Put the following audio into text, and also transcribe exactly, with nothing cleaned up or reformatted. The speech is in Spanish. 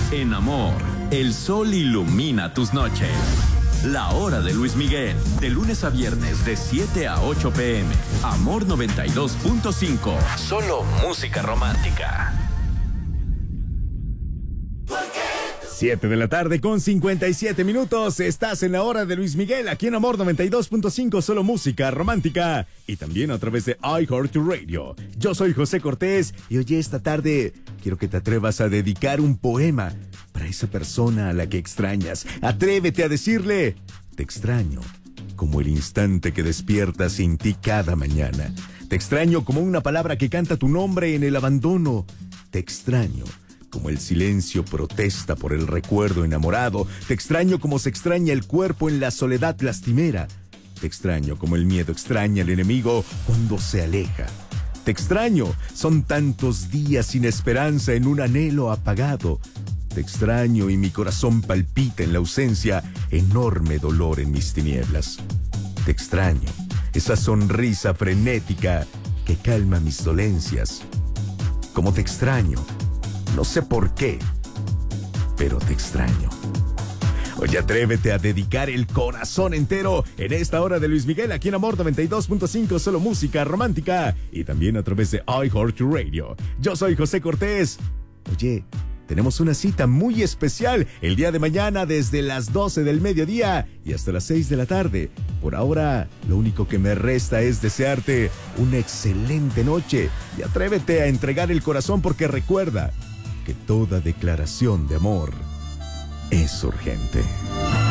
En Amor, el sol ilumina tus noches. La hora de Luis Miguel, de lunes a viernes de siete a ocho pe eme. Amor noventa y dos punto cinco. Solo música romántica. siete de la tarde con cincuenta y siete minutos. Estás en la hora de Luis Miguel, aquí en Amor noventa y dos punto cinco, solo música romántica. Y también a través de iHeartRadio. Yo soy José Cortés y oye, esta tarde quiero que te atrevas a dedicar un poema para esa persona a la que extrañas. Atrévete a decirle: te extraño como el instante que despiertas sin ti cada mañana. Te extraño como una palabra que canta tu nombre en el abandono. Te extraño como el silencio protesta por el recuerdo enamorado. Te extraño como se extraña el cuerpo en la soledad lastimera. Te extraño como el miedo extraña al enemigo cuando se aleja. Te extraño, son tantos días sin esperanza en un anhelo apagado. Te extraño y mi corazón palpita en la ausencia, enorme dolor en mis tinieblas. Te extraño, esa sonrisa frenética que calma mis dolencias. Como te extraño, no sé por qué, pero te extraño. Oye, atrévete a dedicar el corazón entero en esta hora de Luis Miguel, aquí en Amor noventa y dos punto cinco, solo música romántica. Y también a través de iHeartRadio. Yo soy José Cortés. Oye, tenemos una cita muy especial el día de mañana desde las doce del mediodía y hasta las seis de la tarde. Por ahora, lo único que me resta es desearte una excelente noche. Y atrévete a entregar el corazón porque recuerda que toda declaración de amor es urgente.